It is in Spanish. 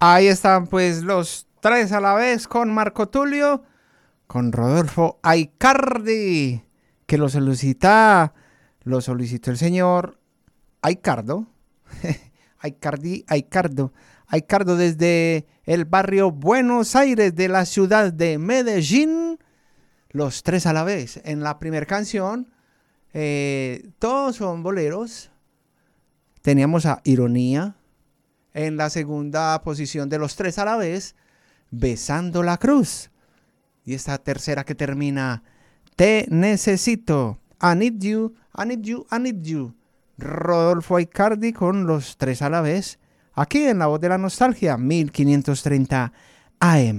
Ahí están pues los tres a la vez con Marco Tulio, con Rodolfo Aicardi, que lo solicitó el señor Aicardo. Aicardo desde el barrio Buenos Aires de la ciudad de Medellín. Los tres a la vez. En la primera canción, todos son boleros. Teníamos a Ironía. En la segunda posición de los tres a la vez, Besando la Cruz. Y esta tercera que termina, Te Necesito, I Need You, I Need You, I Need You. Rodolfo Aicardi con los tres a la vez, aquí en La Voz de la Nostalgia, 1530 AM.